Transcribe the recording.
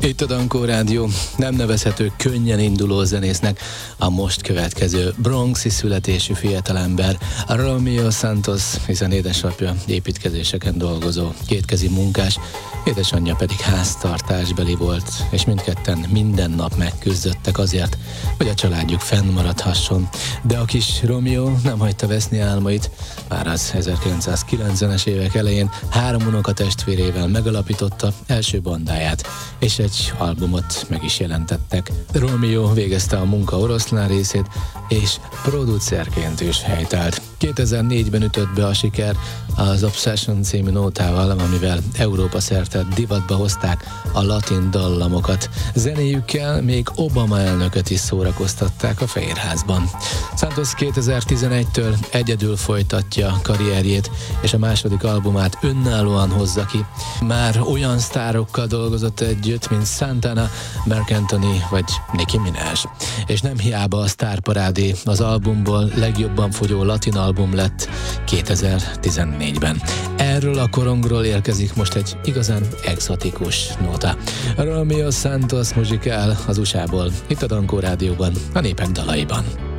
Itt a Dankó Rádió nem nevezhető könnyen induló zenésznek a most következő bronxi születésű fiatalember, Romeo Santos, hiszen édesapja építkezéseken dolgozó, kétkezi munkás, édesanyja pedig háztartásbeli volt, és mindketten minden nap megküzdöttek azért, hogy a családjuk fennmaradhasson. De a kis Romeo nem hagyta veszni álmait, már az 1990-es évek elején 3 unokatestvérével megalapította első bandáját, és egy albumot meg is jelentettek. Romeo végezte a munka oroszlán részét, és producerként is helytált. 2004-ben ütött be a siker az Obsession című nótával, amivel Európa szerte divatba hozták a latin dallamokat. Zenéjükkel még Obama elnököt is szórakoztatták a Fehérházban. Santos 2011-től egyedül folytatja karrierjét, és a második albumát önállóan hozza ki. Már olyan sztárokkal dolgozott együtt, mint Santana, Marc Anthony vagy Nicki Minaj. És nem hiába a sztárparádé az albumból legjobban fogyó latin album lett 2014-ben. Erről a korongról érkezik most egy igazán exotikus nóta. Romeo Santos muzsikál az USA-ból, itt a Dankó Rádióban, a Népek dalaiban.